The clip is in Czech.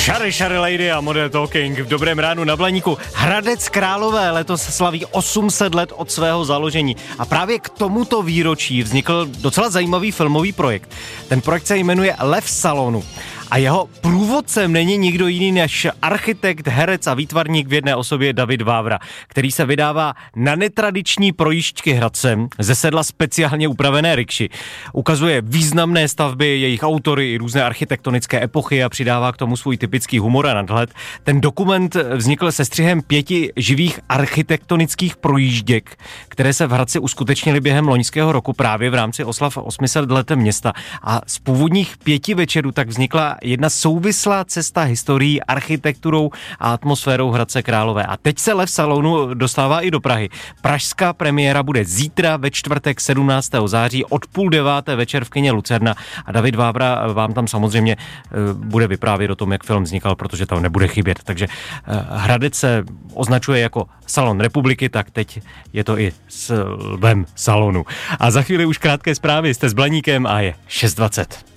Šary lady a Modern Talking v dobrém ránu na Blaníku. Hradec Králové letos slaví 800 let od svého založení a právě k tomuto výročí vznikl docela zajímavý filmový projekt. Ten projekt se jmenuje Lev salonu a jeho průvodcem není nikdo jiný než architekt, herec a výtvarník v jedné osobě David Vávra, který se vydává na netradiční projížďky Hradcem ze sedla speciálně upravené rikši. Ukazuje významné stavby, jejich autory i různé architektonické epochy a přidává k tomu svůj typický humor a nadhled. Ten dokument vznikl se střihem 5 živých architektonických projížděk, které se v Hradci uskutečnily během loňského roku právě v rámci oslav 800 let města. A z původních 5 večerů tak vznikla jedna souvislá cesta historií, architekturou a atmosférou Hradce Králové. A teď se Lev salonu dostává i do Prahy. Pražská premiéra bude zítra ve čtvrtek 17. září od 8:30 večer v kině Lucerna a David Vávra vám tam samozřejmě bude vyprávět o tom, jak film vznikal, protože tam nebude chybět. Takže Hradec se označuje jako salon republiky, tak teď je to i s Lvem salonu. A za chvíli už krátké zprávy, jste s Blaníkem a je 6:20.